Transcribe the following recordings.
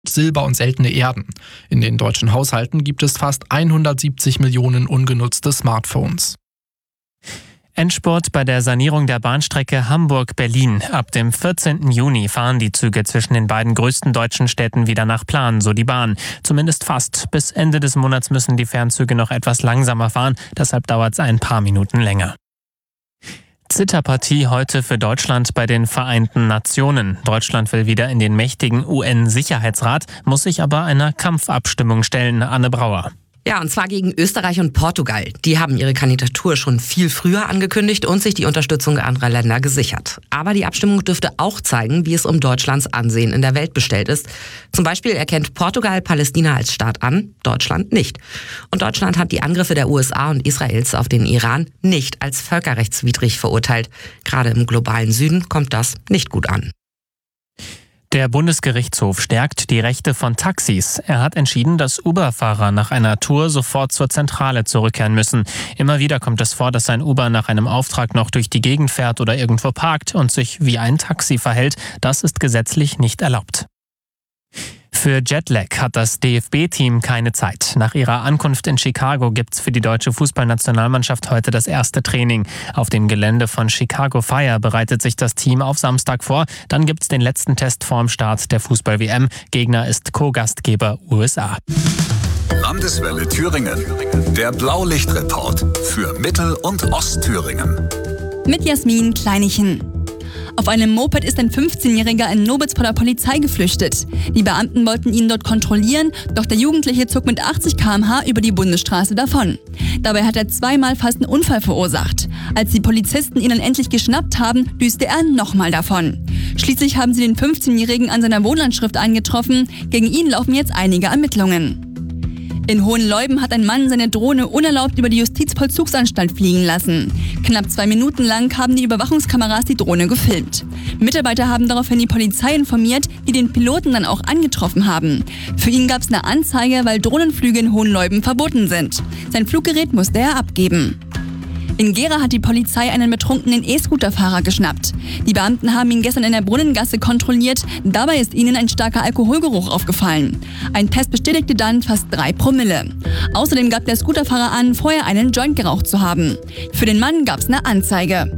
Silber und seltene Erden. In den deutschen Haushalten gibt es fast 170 Millionen ungenutzte Smartphones. Endspurt bei der Sanierung der Bahnstrecke Hamburg-Berlin. Ab dem 14. Juni fahren die Züge zwischen den beiden größten deutschen Städten wieder nach Plan, so die Bahn. Zumindest fast. Bis Ende des Monats müssen die Fernzüge noch etwas langsamer fahren, deshalb dauert es ein paar Minuten länger. Zitterpartie heute für Deutschland bei den Vereinten Nationen. Deutschland will wieder in den mächtigen UN-Sicherheitsrat, muss sich aber einer Kampfabstimmung stellen. Anne Brauer. Ja, und zwar gegen Österreich und Portugal. Die haben ihre Kandidatur schon viel früher angekündigt und sich die Unterstützung anderer Länder gesichert. Aber die Abstimmung dürfte auch zeigen, wie es um Deutschlands Ansehen in der Welt bestellt ist. Zum Beispiel erkennt Portugal Palästina als Staat an, Deutschland nicht. Und Deutschland hat die Angriffe der USA und Israels auf den Iran nicht als völkerrechtswidrig verurteilt. Gerade im globalen Süden kommt das nicht gut an. Der Bundesgerichtshof stärkt die Rechte von Taxis. Er hat entschieden, dass Uber-Fahrer nach einer Tour sofort zur Zentrale zurückkehren müssen. Immer wieder kommt es vor, dass ein Uber nach einem Auftrag noch durch die Gegend fährt oder irgendwo parkt und sich wie ein Taxi verhält. Das ist gesetzlich nicht erlaubt. Für Jetlag hat das DFB-Team keine Zeit. Nach ihrer Ankunft in Chicago gibt's für die deutsche Fußballnationalmannschaft heute das erste Training. Auf dem Gelände von Chicago Fire bereitet sich das Team auf Samstag vor. Dann gibt's den letzten Test vorm Start der Fußball-WM. Gegner ist Co-Gastgeber USA. Landeswelle Thüringen. Der Blaulichtreport für Mittel- und Ostthüringen. Mit Jasmin Kleinichen. Auf einem Moped ist ein 15-Jähriger in Nobitz vor der Polizei geflüchtet. Die Beamten wollten ihn dort kontrollieren, doch der Jugendliche zog mit 80 km/h über die Bundesstraße davon. Dabei hat er zweimal fast einen Unfall verursacht. Als die Polizisten ihn dann endlich geschnappt haben, düste er nochmal davon. Schließlich haben sie den 15-Jährigen an seiner Wohnanschrift angetroffen. Gegen ihn laufen jetzt einige Ermittlungen. In Hohenleuben hat ein Mann seine Drohne unerlaubt über die Justizvollzugsanstalt fliegen lassen. Knapp 2 Minuten lang haben die Überwachungskameras die Drohne gefilmt. Mitarbeiter haben daraufhin die Polizei informiert, die den Piloten dann auch angetroffen haben. Für ihn gab es eine Anzeige, weil Drohnenflüge in Hohenleuben verboten sind. Sein Fluggerät musste er abgeben. In Gera hat die Polizei einen betrunkenen E-Scooter-Fahrer geschnappt. Die Beamten haben ihn gestern in der Brunnengasse kontrolliert. Dabei ist ihnen ein starker Alkoholgeruch aufgefallen. Ein Test bestätigte dann fast 3 Promille. Außerdem gab der Scooterfahrer an, vorher einen Joint geraucht zu haben. Für den Mann gab es eine Anzeige.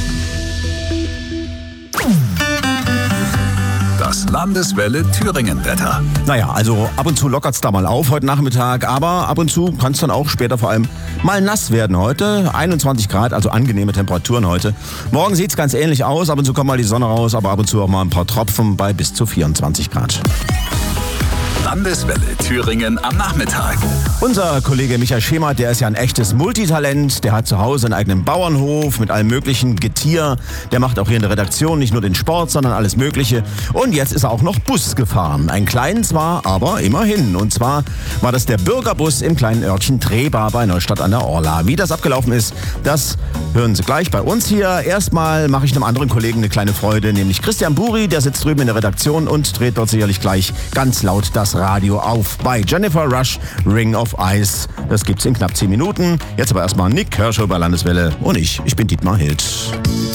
Das Landeswelle Thüringen-Wetter. Naja, also ab und zu lockert's da mal auf heute Nachmittag, aber ab und zu kann's dann auch später vor allem mal nass werden heute. 21 Grad, also angenehme Temperaturen heute. Morgen sieht's ganz ähnlich aus, ab und zu kommt mal die Sonne raus, aber ab und zu auch mal ein paar Tropfen bei bis zu 24 Grad. Landeswelle Thüringen am Nachmittag. Unser Kollege Michael Schemert, der ist ja ein echtes Multitalent. Der hat zu Hause einen eigenen Bauernhof mit allem möglichen Getier. Der macht auch hier in der Redaktion nicht nur den Sport, sondern alles Mögliche. Und jetzt ist er auch noch Bus gefahren. Einen kleinen zwar, aber immerhin. Und zwar war das der Bürgerbus im kleinen Örtchen Treba bei Neustadt an der Orla. Wie das abgelaufen ist, das hören Sie gleich bei uns hier. Erstmal mache ich einem anderen Kollegen eine kleine Freude, nämlich Christian Buri. Der sitzt drüben in der Redaktion und dreht dort sicherlich gleich ganz laut das Radio auf bei Jennifer Rush, Ring of Ice. Das gibt's in knapp 10 Minuten. Jetzt aber erstmal Nick Kershaw bei Landeswelle und ich bin Dietmar Hild.